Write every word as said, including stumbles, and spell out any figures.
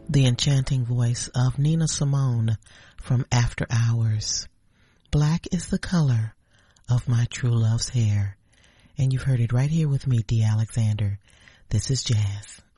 The enchanting voice of Nina Simone from After Hours. Black is the color of my true love's hair. And you've heard it right here with me, D. Alexander. This is Jazz.